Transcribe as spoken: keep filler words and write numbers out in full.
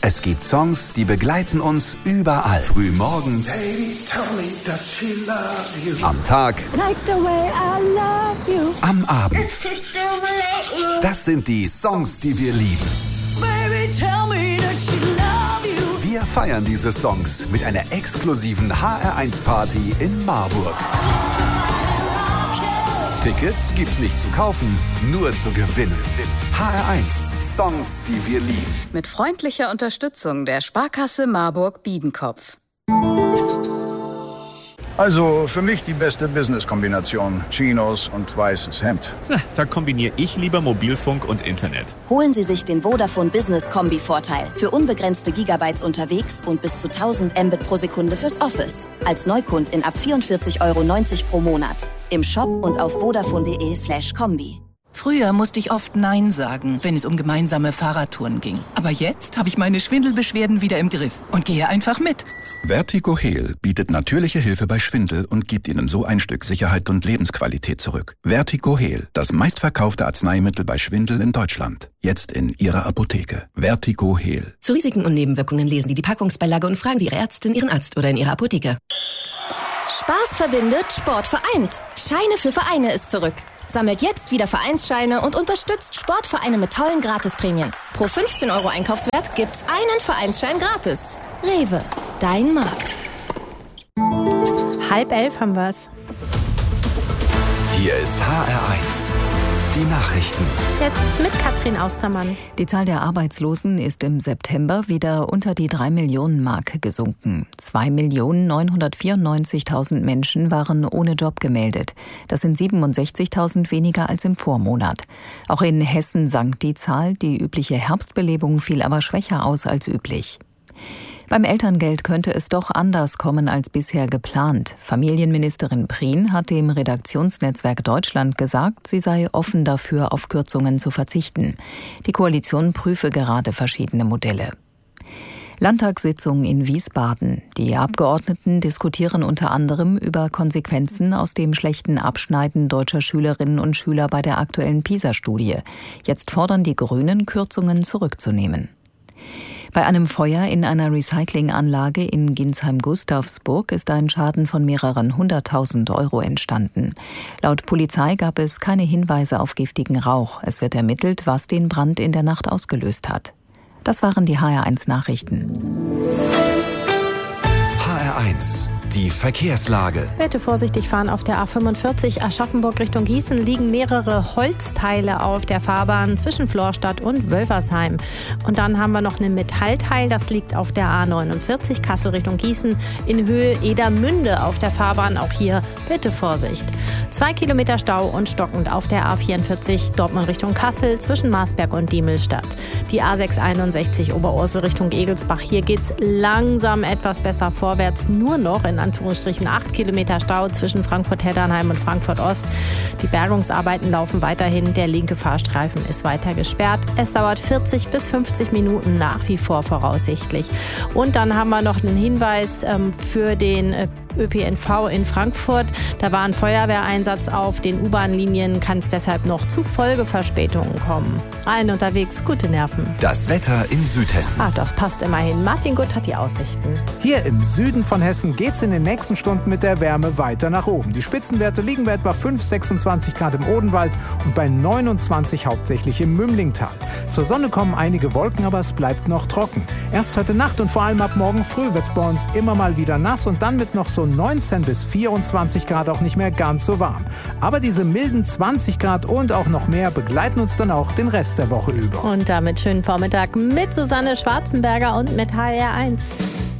Es gibt Songs, die begleiten uns überall. Früh morgens, Baby, tell me, does she love you? am Tag, Like the way I love you. am Abend. Das sind die Songs, die wir lieben. Baby, tell me, does she love you? Wir feiern diese Songs mit einer exklusiven H R eins Party in Marburg. Tickets gibt's nicht zu kaufen, nur zu gewinnen. H R eins, Songs, die wir lieben. Mit freundlicher Unterstützung der Sparkasse Marburg-Biedenkopf. Also für mich die beste Business-Kombination. Chinos und weißes Hemd. Na, da kombiniere ich lieber Mobilfunk und Internet. Holen Sie sich den Vodafone Business Kombi-Vorteil. Für unbegrenzte Gigabytes unterwegs und bis zu tausend Mbit pro Sekunde fürs Office. Als Neukund in ab vierundvierzig Euro neunzig pro Monat. Im Shop und auf vodafone.de slash Kombi. Früher musste ich oft Nein sagen, wenn es um gemeinsame Fahrradtouren ging. Aber jetzt habe ich meine Schwindelbeschwerden wieder im Griff und gehe einfach mit. Vertigo Heal bietet natürliche Hilfe bei Schwindel und gibt Ihnen so ein Stück Sicherheit und Lebensqualität zurück. Vertigo Heal, das meistverkaufte Arzneimittel bei Schwindel in Deutschland. Jetzt in Ihrer Apotheke. Vertigo Heal. Zu Risiken und Nebenwirkungen lesen Sie die Packungsbeilage und fragen Sie Ihre Ärztin, Ihren Arzt oder in Ihrer Apotheke. Spaß verbindet, Sport vereint. Scheine für Vereine ist zurück. Sammelt jetzt wieder Vereinsscheine und unterstützt Sportvereine mit tollen Gratisprämien. Pro fünfzehn Euro Einkaufswert gibt's einen Vereinsschein gratis. Rewe, dein Markt. Halb elf haben wir's. Hier ist H R eins. Die Nachrichten. Jetzt mit Katrin Austermann. Die Zahl der Arbeitslosen ist im September wieder unter die drei Millionen Marke gesunken. zwei Millionen neunhundertvierundneunzigtausend Menschen waren ohne Job gemeldet. Das sind siebenundsechzigtausend weniger als im Vormonat. Auch in Hessen sank die Zahl. Die übliche Herbstbelebung fiel aber schwächer aus als üblich. Beim Elterngeld könnte es doch anders kommen als bisher geplant. Familienministerin Prien hat dem Redaktionsnetzwerk Deutschland gesagt, sie sei offen dafür, auf Kürzungen zu verzichten. Die Koalition prüfe gerade verschiedene Modelle. Landtagssitzung in Wiesbaden. Die Abgeordneten diskutieren unter anderem über Konsequenzen aus dem schlechten Abschneiden deutscher Schülerinnen und Schüler bei der aktuellen PISA-Studie. Jetzt fordern die Grünen, Kürzungen zurückzunehmen. Bei einem Feuer in einer Recyclinganlage in Ginsheim-Gustavsburg ist ein Schaden von mehreren hunderttausend Euro entstanden. Laut Polizei gab es keine Hinweise auf giftigen Rauch. Es wird ermittelt, was den Brand in der Nacht ausgelöst hat. Das waren die H R eins Nachrichten. H R eins. Die Verkehrslage. Bitte vorsichtig fahren auf der A fünfundvierzig Aschaffenburg Richtung Gießen liegen mehrere Holzteile auf der Fahrbahn zwischen Florstadt und Wölfersheim. Und dann haben wir noch ein Metallteil, das liegt auf der A neunundvierzig Kassel Richtung Gießen in Höhe Edermünde auf der Fahrbahn. Auch hier bitte Vorsicht. Zwei Kilometer Stau und stockend auf der A vierundvierzig Dortmund Richtung Kassel zwischen Marsberg und Diemelstadt. Die A sechshunderteinundsechzig Oberursel Richtung Egelsbach. Hier geht's langsam etwas besser vorwärts, nur noch in Anführungsstrichen acht Kilometer Stau zwischen Frankfurt-Heddernheim und Frankfurt-Ost. Die Bergungsarbeiten laufen weiterhin. Der linke Fahrstreifen ist weiter gesperrt. Es dauert vierzig bis fünfzig Minuten nach wie vor voraussichtlich. Und dann haben wir noch einen Hinweis ähm, für den äh, Ö P N V in Frankfurt. Da war ein Feuerwehreinsatz auf den U-Bahn-Linien, kann es deshalb noch zu Folgeverspätungen kommen. Allen unterwegs gute Nerven. Das Wetter in Südhessen. Ah, das passt immerhin. Martin Gutt hat die Aussichten. Hier im Süden von Hessen geht's in den nächsten Stunden mit der Wärme weiter nach oben. Die Spitzenwerte liegen bei etwa fünf, sechsundzwanzig Grad im Odenwald und bei neunundzwanzig hauptsächlich im Mümlingtal. Zur Sonne kommen einige Wolken, aber es bleibt noch trocken. Erst heute Nacht und vor allem ab morgen früh wird's bei uns immer mal wieder nass und dann mit noch so neunzehn bis vierundzwanzig Grad auch nicht mehr ganz so warm. Aber diese milden zwanzig Grad und auch noch mehr begleiten uns dann auch den Rest der Woche über. Und damit schönen Vormittag mit Susanne Schwarzenberger und mit H R eins.